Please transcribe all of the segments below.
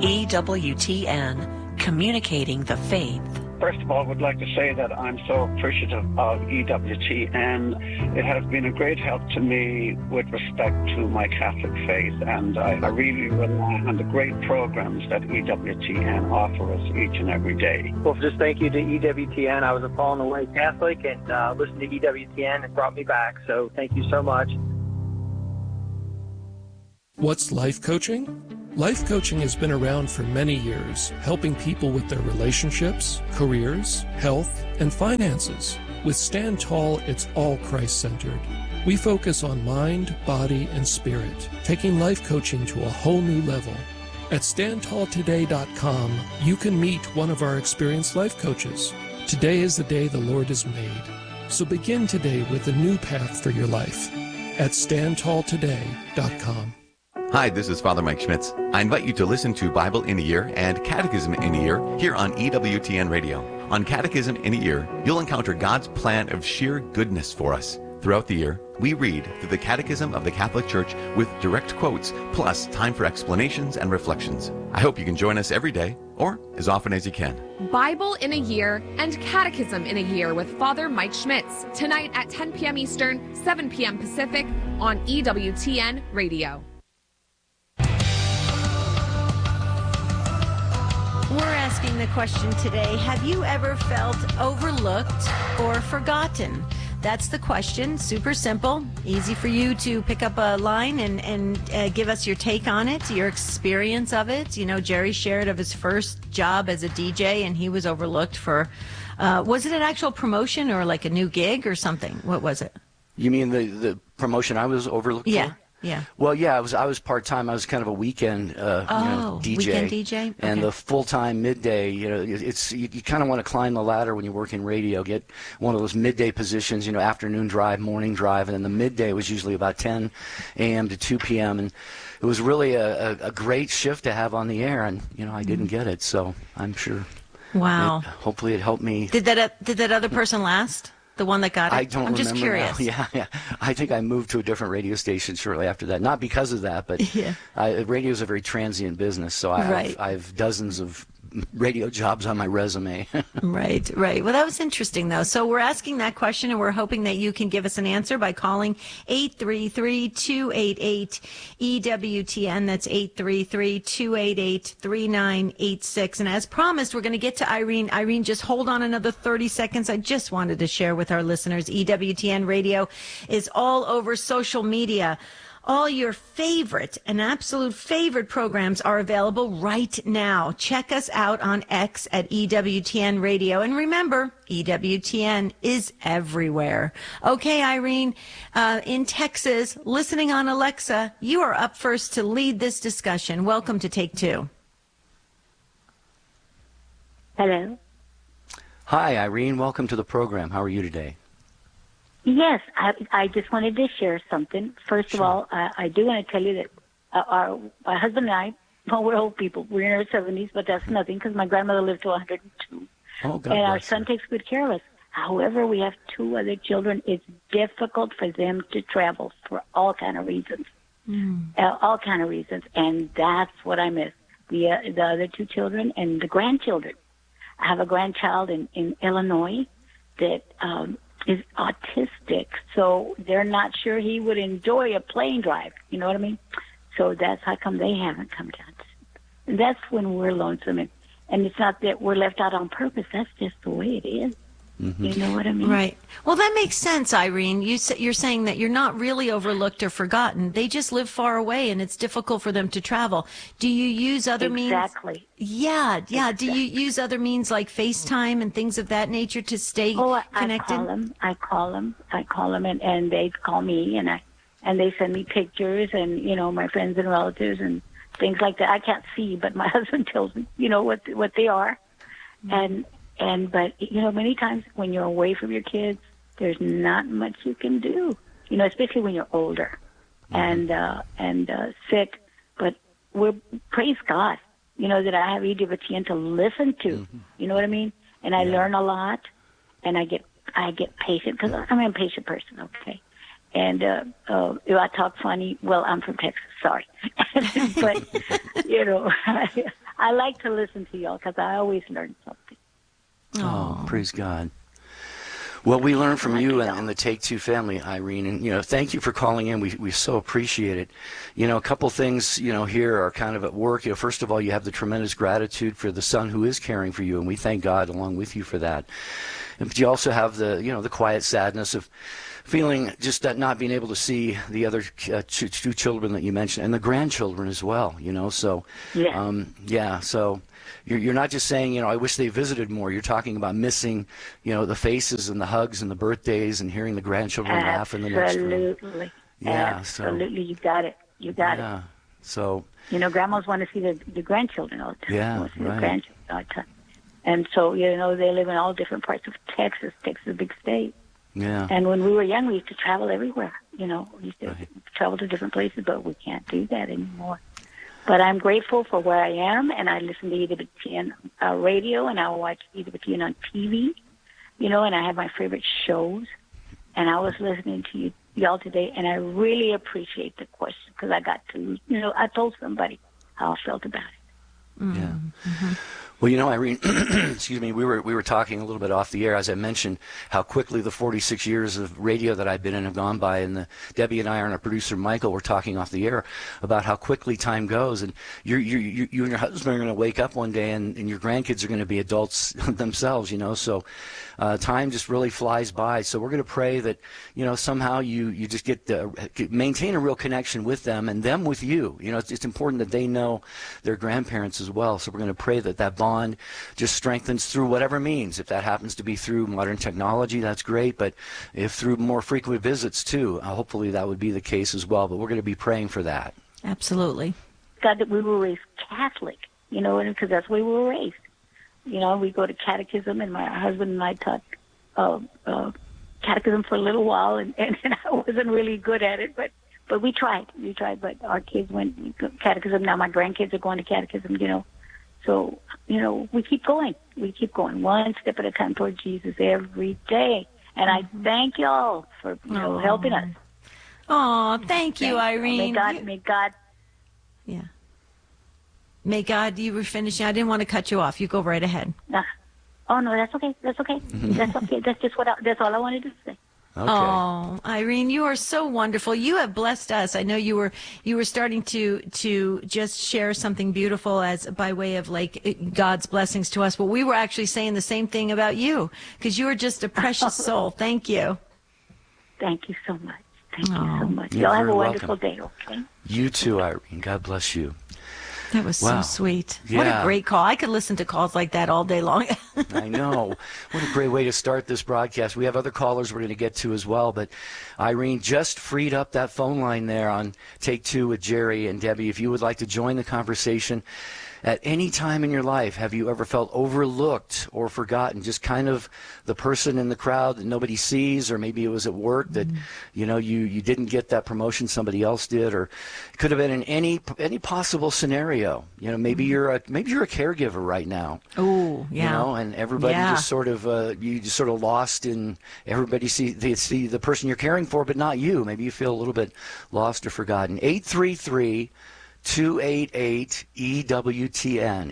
EWTN, communicating the faith. First of all, I would like to say that I'm so appreciative of EWTN. It has been a great help to me with respect to my Catholic faith, and I really rely on the great programs that EWTN offer us each and every day. Well, just thank you to EWTN. I was a fallen away Catholic, and listening to EWTN and brought me back, so thank you so much. What's life coaching? Life coaching has been around for many years, helping people with their relationships, careers, health, and finances. With Stand Tall, it's all Christ-centered. We focus on mind, body, and spirit, taking life coaching to a whole new level. At StandTallToday.com, you can meet one of our experienced life coaches. Today is the day the Lord has made. So begin today with a new path for your life at StandTallToday.com. Hi, this is Father Mike Schmitz. I invite you to listen to Bible in a Year and Catechism in a Year here on EWTN Radio. On Catechism in a Year, you'll encounter God's plan of sheer goodness for us. Throughout the year, we read through the Catechism of the Catholic Church with direct quotes, plus time for explanations and reflections. I hope you can join us every day, or as often as you can. Bible in a Year and Catechism in a Year with Father Mike Schmitz, tonight at 10 p.m. Eastern, 7 p.m. Pacific on EWTN Radio. We're asking the question today, have you ever felt overlooked or forgotten? That's the question. Super simple. Easy for you to pick up a line and give us your take on it, your experience of it. You know, Jerry shared of his first job as a DJ, and he was overlooked for, was it an actual promotion or like a new gig or something? What was it? You mean the promotion I was overlooked for? Yeah. Well, yeah, I was part-time. I was kind of a weekend DJ. Weekend DJ? Okay. And the full-time midday, it's you kind of want to climb the ladder when you work in radio, get one of those midday positions, afternoon drive, morning drive, and then the midday was usually about 10 a.m. to 2 p.m. And it was really a great shift to have on the air, and, I didn't get it, so I'm sure. Wow. Hopefully it helped me. Did that other person last? The one that got it? I don't remember. I'm just curious. Now. Yeah. I think I moved to a different radio station shortly after that. Not because of that, but radio is a very transient business, so I have dozens of radio jobs on my resume. Right. Well, that was interesting, though. So we're asking that question, and we're hoping that you can give us an answer by calling 833-288-EWTN. That's 833-288-3986. And as promised, we're going to get to Irene. Irene, just hold on another 30 seconds. I just wanted to share with our listeners, EWTN Radio is all over social media. All your favorite and absolute favorite programs are available right now. Check us out on X at EWTN Radio. And remember, EWTN is everywhere. Okay, Irene, in Texas, listening on Alexa, you are up first to lead this discussion. Welcome to Take Two. Hello. Hi, Irene. Welcome to the program. How are you today? Yes, I just wanted to share something. First of all, I do want to tell you that my husband and I, we're old people. We're in our 70s, but that's nothing because my grandmother lived to 102. Oh, God and our bless son her. takes good care of us. However, we have two other children. It's difficult for them to travel for all kind of reasons. All kind of reasons. And that's what I miss. The other two children and the grandchildren. I have a grandchild in Illinois that is autistic, so they're not sure he would enjoy a plane drive. You know what I mean? So that's how come they haven't come down. And that's when we're lonesome. And it's not that we're left out on purpose. That's just the way it is. Mm-hmm. You know what I mean? Right. Well, that makes sense, Irene. You're saying that you're not really overlooked or forgotten. They just live far away, and it's difficult for them to travel. Do you use other means? Exactly. Yeah. Exactly. Do you use other means like FaceTime and things of that nature to stay connected? I call them, and they call me, and they send me pictures, and my friends and relatives and things like that. I can't see, but my husband tells me, what they are, But many times when you're away from your kids, there's not much you can do. Especially when you're older and sick. But praise God, that I have EWTN to listen to. Mm-hmm. You know what I mean? And I learn a lot, and I get patient because I'm an impatient person. Okay. And if I talk funny, well, I'm from Texas. Sorry, but I like to listen to y'all because I always learn something. Oh, praise God. Well, we learned from you and the Take Two family, Irene, and thank you for calling in. We so appreciate it. A couple things here are kind of at work. First of all, you have the tremendous gratitude for the son who is caring for you, and we thank God along with you for that. But you also have the quiet sadness of feeling just that not being able to see the other two children that you mentioned and the grandchildren as well. So so. You're not just saying, I wish they visited more. You're talking about missing, the faces and the hugs and the birthdays and hearing the grandchildren laugh in the next room. Absolutely. Yeah. Absolutely. You got it. You got it. So. Grandmas want to see the grandchildren all the time. Yeah, want to see the grandchildren all the time. And so, they live in all different parts of Texas. Texas is a big state. Yeah. And when we were young, we used to travel everywhere. We used to travel to different places, but we can't do that anymore. But I'm grateful for where I am, and I listen to EWTN radio, and I watch EWTN on TV, and I have my favorite shows. And I was listening to y'all today, and I really appreciate the question because I got to, I told somebody how I felt about it. Mm-hmm. Yeah. Mm-hmm. Well, Irene, excuse me, we were talking a little bit off the air, as I mentioned, how quickly the 46 years of radio that I've been in have gone by, and Debbie and I and our producer Michael were talking off the air about how quickly time goes, and you and your husband are going to wake up one day, and your grandkids are going to be adults themselves, so time just really flies by. So we're going to pray that, somehow you just maintain a real connection with them and them with you. It's important that they know their grandparents as well. So we're going to pray that bond just strengthens through whatever means. If that happens to be through modern technology, that's great. But if through more frequent visits too, hopefully that would be the case as well. But we're going to be praying for that. Absolutely. God, that we were raised Catholic, because that's the way we were raised. We go to catechism, and my husband and I taught catechism for a little while, and I wasn't really good at it, but we tried. But our kids went to catechism. Now my grandkids are going to catechism, So, we keep going. We keep going one step at a time toward Jesus every day. And I thank y'all for helping us. Oh, thank you, Irene. May God. Yeah. May God, you were finishing. I didn't want to cut you off. You go right ahead. Oh, no, that's okay. That's okay. That's okay. That's all I wanted to say. Okay. Oh, Irene, you are so wonderful. You have blessed us. I know you were starting to just share something beautiful as by way of like God's blessings to us. But we were actually saying the same thing about you because you are just a precious soul. Thank you. Thank you so much. Thank you so much. You're Y'all have a very wonderful welcome. day, okay? You too, Irene. God bless you. That was so sweet. Yeah. What a great call. I could listen to calls like that all day long. I know. What a great way to start this broadcast. We have other callers we're going to get to as well, but Irene just freed up that phone line there on Take Two with Jerry and Debbie. If you would like to join the conversation at any time in your life, have you ever felt overlooked or forgotten? Just kind of the person in the crowd that nobody sees, or maybe it was at work that, you didn't get that promotion somebody else did, or it could have been in any possible scenario. Maybe you're a caregiver right now. Oh, yeah. And everybody just sort of you just sort of lost in everybody see the person you're caring for, but not you. Maybe you feel a little bit lost or forgotten. 833-288-EWTN,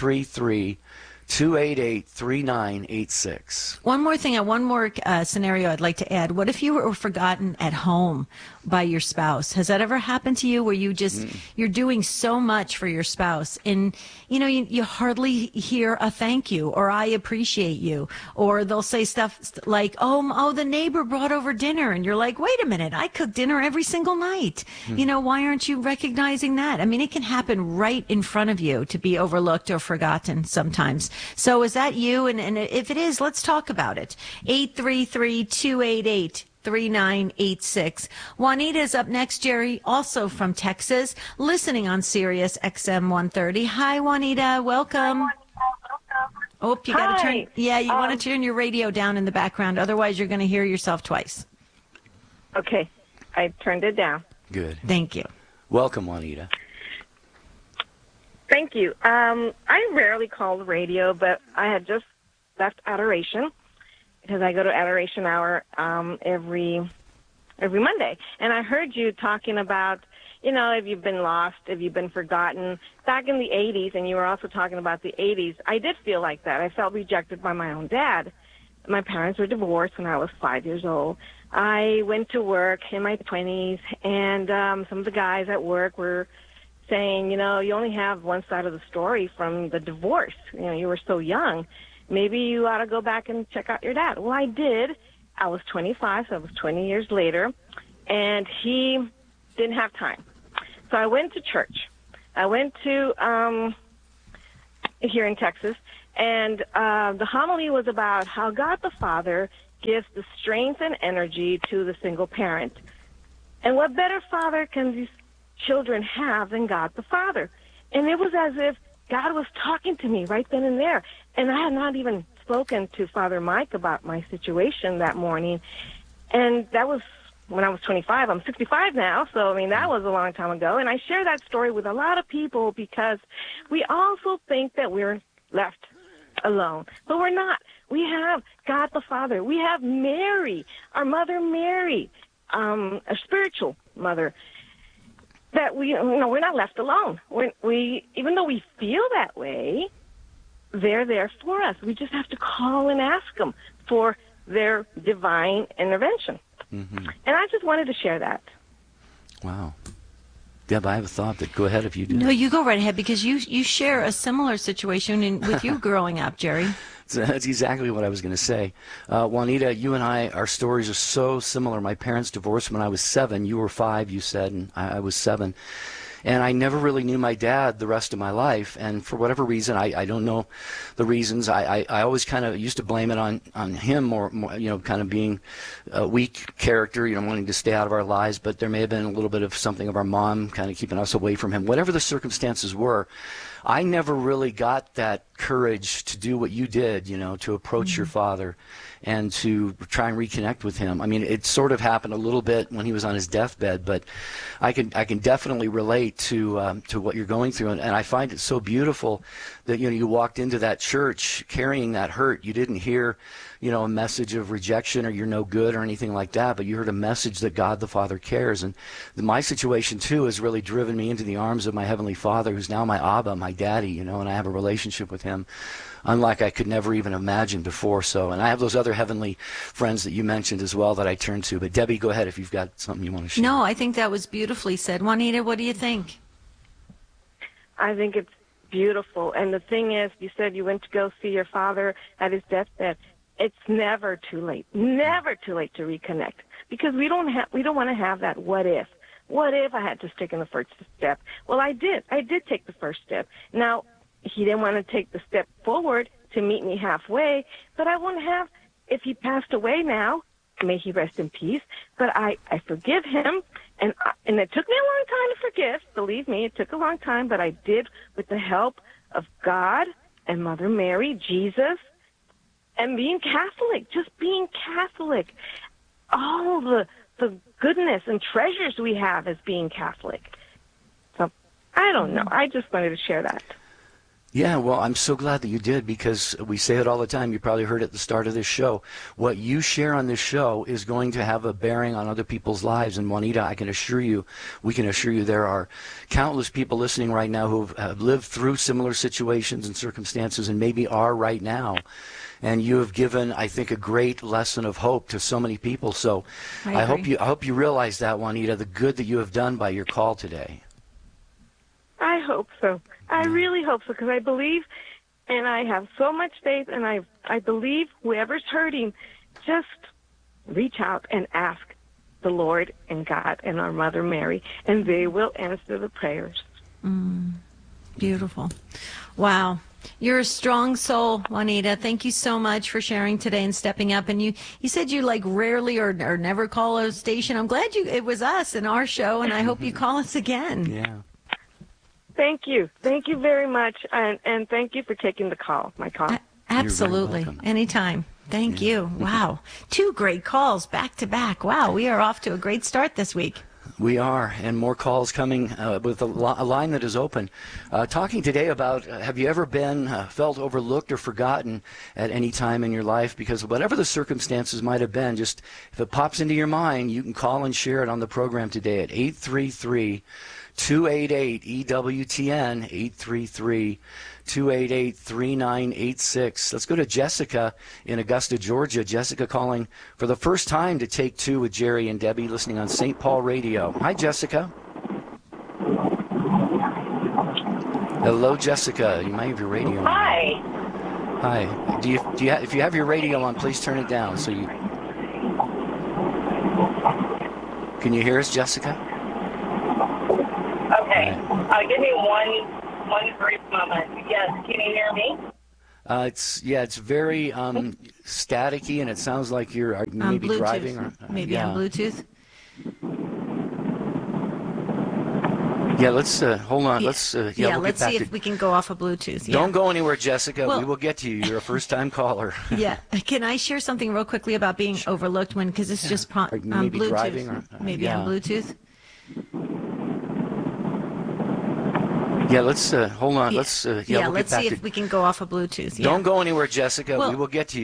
833-288-3986. One more thing, one more scenario I'd like to add. What if you were forgotten at home by your spouse? Has that ever happened to you where you just, you're doing so much for your spouse and, you hardly hear a thank you or I appreciate you, or they'll say stuff like, oh, the neighbor brought over dinner. And you're like, wait a minute, I cook dinner every single night. Why aren't you recognizing that? I mean, it can happen right in front of you to be overlooked or forgotten sometimes. So is that you? And if it is, let's talk about it. 833-288-3986. Juanita's up next, Jerry, also from Texas, listening on Sirius XM 130. Hi, Juanita. Welcome. Oh, you got to turn. Yeah, you want to turn your radio down in the background. Otherwise, you're going to hear yourself twice. Okay. I turned it down. Good. Thank you. Welcome, Juanita. Thank you. I rarely call the radio, but I had just left Adoration because I go to Adoration Hour every Monday, and I heard you talking about if you've been lost, if you've been forgotten. Back in the 80s, and you were also talking about the 80s, I did feel like that. I felt rejected by my own dad. My parents were divorced when I was 5 years old. I went to work in my 20s, and some of the guys at work were saying, you only have one side of the story from the divorce. You were so young. Maybe you ought to go back and check out your dad. Well, I did. I was 25, so it was 20 years later, and he didn't have time. So I went to church. I went to here in Texas, and the homily was about how God the Father gives the strength and energy to the single parent. And what better father can these children have than God the Father? And it was as if God was talking to me right then and there. And I had not even spoken to Father Mike about my situation that morning. And that was when I was 25. I'm 65 now, so that was a long time ago. And I share that story with a lot of people because we also think that we're left alone, but we're not. We have God the Father. We have Mary, our Mother Mary, a spiritual mother. That we're not left alone. Even though we feel that way, they're there for us. We just have to call and ask them for their divine intervention. Mm-hmm. And I just wanted to share that. Wow. Deb, I have a thought, but go ahead if you do. No, you go right ahead, because you share a similar situation with you growing up, Jerry. That's exactly what I was going to say. Juanita, you and our stories are so similar. My parents divorced when I was 7. You were 5, you said, and I was 7. And I never really knew my dad the rest of my life. And for whatever reason, I don't know the reasons. I always kind of used to blame it on him, more kind of being a weak character, wanting to stay out of our lives. But there may have been a little bit of something of our mom kind of keeping us away from him. Whatever the circumstances were, I never really got that courage to do what you did, to approach your father and to try and reconnect with him. It sort of happened a little bit when he was on his deathbed, but I can definitely relate to what you're going through, and I find it so beautiful that you walked into that church carrying that hurt. You didn't hear a message of rejection or you're no good or anything like that, but you heard a message that God the Father cares. And my situation too has really driven me into the arms of my Heavenly Father, who's now my Abba, my daddy, and I have a relationship with him unlike I could never even imagine before. So, and I have those other heavenly friends that you mentioned as well that I turn to. But Debbie, go ahead if you've got something you want to share. No, I think that was beautifully said. Juanita, what do you think? I think it's beautiful. And the thing is, you said you went to go see your father at his deathbed. It's never too late to reconnect, because we don't want to have that what if. What if I had just taken the first step? Well, I did take the first step. Now, he didn't want to take the step forward to meet me halfway, but I wouldn't have if he passed away now. May he rest in peace. But I forgive him, and it took me a long time to forgive. Believe me, it took a long time, but I did with the help of God and Mother Mary, Jesus, and being Catholic, just being Catholic. All the goodness and treasures we have as being Catholic. So, I don't know. I just wanted to share that. Yeah, well, I'm so glad that you did, because we say it all the time. You probably heard it at the start of this show. What you share on this show is going to have a bearing on other people's lives. And Juanita, we can assure you there are countless people listening right now who have lived through similar situations and circumstances and maybe are right now. And you have given, I think, a great lesson of hope to so many people. So I hope you realize that, Juanita, the good that you have done by your call today. I hope so. I really hope so, because I believe, and I have so much faith, and I believe whoever's hurting, just reach out and ask the Lord and God and our Mother Mary, and they will answer the prayers. Beautiful. Wow. You're a strong soul, Juanita. Thank you so much for sharing today and stepping up. And you said you rarely or never call a station. I'm glad it was us and our show, and I hope you call us again. Yeah. Thank you. Thank you very much. And thank you for taking my call. Absolutely. Anytime. Thank you. Wow. 2 great calls back to back. Wow. We are off to a great start this week. We are, and more calls coming with a line that is open. Talking today about have you ever been felt overlooked or forgotten at any time in your life? Because whatever the circumstances might have been, just if it pops into your mind, you can call and share it on the program today at 833-288-EWTN, 833-288-3986. Let's go to Jessica in Augusta, Georgia. Jessica calling for the first time to Take Two with Jerry and Debbie, listening on St. Paul Radio. Hi, Jessica. Hello, Jessica. You might have your radio on. Hi. Hi. If you have your radio on, please turn it down so you. Can you hear us, Jessica? Okay. Give me one brief moment. Yes. Can you hear me? It's very staticky, and it sounds like you're maybe Bluetooth. driving. Or, maybe on Bluetooth. Yeah, let's hold on. Yeah. Let's let's get see if we can go off of Bluetooth. Yeah. Don't go anywhere, Jessica. Well, we will get to you. You're a first-time caller. Yeah. Can I share something real quickly about being overlooked because it's just on maybe Bluetooth? driving or, maybe on Bluetooth. Yeah, let's hold on. Yeah. Let's let's see if we can go off of Bluetooth. Yeah. Don't go anywhere, Jessica. We will get to you.